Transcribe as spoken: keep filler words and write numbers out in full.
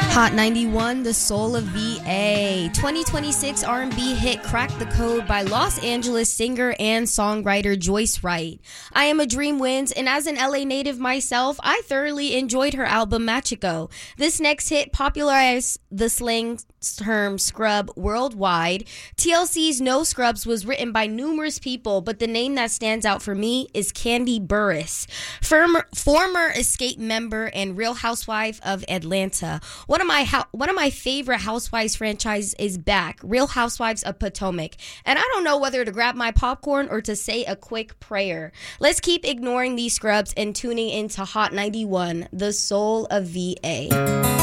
Hot ninety-one, The Soul of V A. twenty twenty-six R and B hit Crack the Code by Los Angeles singer and songwriter Joyce Wright. I Am a Dream wins, and as an L A native myself, I thoroughly enjoyed her album Machico. This next hit popularized the slang term scrub worldwide. T L C's No Scrubs was written by numerous people, but the name that stands out for me is Kandi Burruss, former, former Escape member and Real Housewife of Atlanta. One of my one of my favorite Housewives franchise is back, Real Housewives of Potomac, and I don't know whether to grab my popcorn or to say a quick prayer. Let's keep ignoring these scrubs and tuning into Hot ninety-one, The Soul of V A.